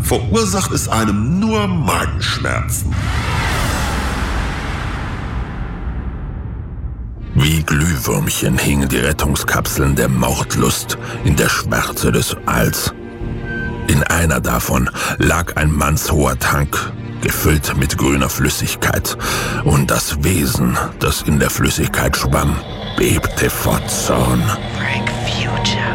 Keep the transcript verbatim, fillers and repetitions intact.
verursacht es einem nur Magenschmerzen. Wie Glühwürmchen hingen die Rettungskapseln der Mordlust in der Schwärze des Alls. In einer davon lag ein mannshoher Tank, gefüllt mit grüner Flüssigkeit, und das Wesen, das in der Flüssigkeit schwamm, bebte vor Zorn. Frank Future.